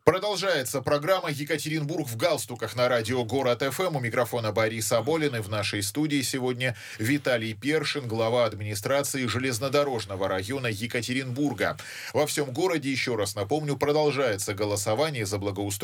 Продолжается программа «Екатеринбург в галстуках» на радио «Город ФМ». У микрофона Борис Аболин, и в нашей студии сегодня Виталий Першин, глава администрации железнодорожного района Екатеринбурга. Во всем городе, еще раз напомню, продолжается голосование за благоустройство